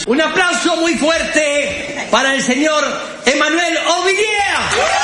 Un aplauso muy fuerte para el señor Emmanuel Ovidier.